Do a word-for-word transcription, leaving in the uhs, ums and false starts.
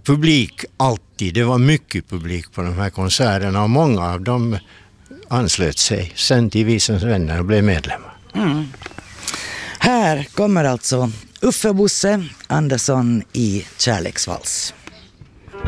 publik alltid. Det var mycket publik på de här konserterna och många av dem anslöt sig sen till Visens vänner och blev medlemmar. Mm. Här kommer alltså Uffe Bosse Andersson i Kärleksvals.